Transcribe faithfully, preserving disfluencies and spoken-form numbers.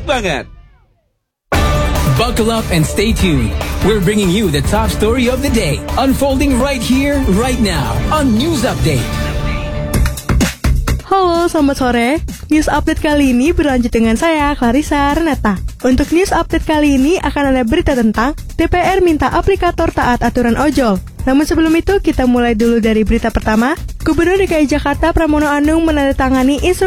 banget. Buckle up and stay tuned. We're bringing you the top story of the day, unfolding right here, right now, on News Update. Halo, selamat sore. News Update kali ini berlanjut dengan saya, Clarissa Renata. Untuk News Update kali ini akan ada berita tentang D P R minta aplikator taat aturan ojol. Namun sebelum itu, kita mulai dulu dari berita pertama. Gubernur D K I Jakarta Pramono Anung menandatangani instruksi